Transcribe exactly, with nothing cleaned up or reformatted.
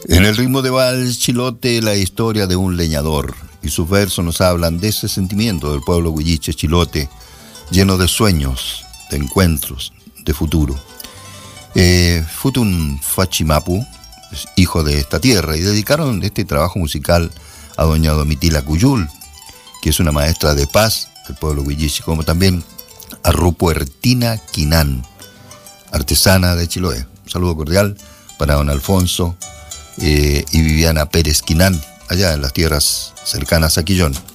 En el ritmo de vals chilote, la historia de un leñador, y sus versos nos hablan de ese sentimiento del pueblo huilliche chilote, lleno de sueños, de encuentros, de futuro. Eh, Futun Fachimapu, hijo de esta tierra, y dedicaron este trabajo musical a doña Domitila Cuyul, que es una maestra de paz del pueblo huilliche, como también a Rupuertina Quinán, artesana de Chiloé. Un saludo cordial para don Alfonso eh, y Viviana Pérez Quinán, allá en las tierras cercanas a Quillón.